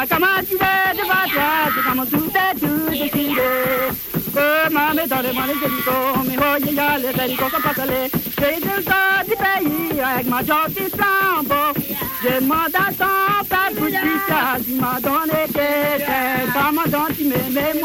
comment tu veux devant toi, c'est comme tout est tout décidé. Oh, maman, dans les mains, les hélicos, mais oh, il y a les hélicos qui passent les. J'ai deux ans du pays, avec ma job qui flambeau. Je demande à ton père pour tu m'as donné quelque chose, comment donc tu m'aimais,